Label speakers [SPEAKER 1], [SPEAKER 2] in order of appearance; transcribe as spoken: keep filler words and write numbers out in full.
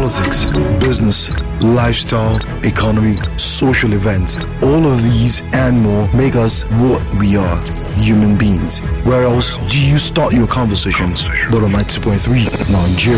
[SPEAKER 1] politics, business, lifestyle, economy, social events. All of these and more make us what we are, human beings. Where else do you start your conversations but on ninety-two point three Nigeria?